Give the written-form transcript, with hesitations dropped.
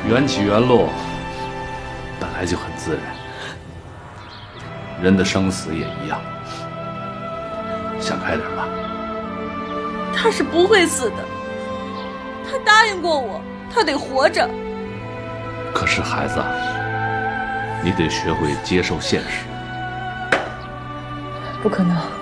缘起缘落本来就很自然，人的生死也一样。想开点吧。 他是不会死的，他答应过我，他得活着。 可是孩子，你得学会接受现实。 不可能。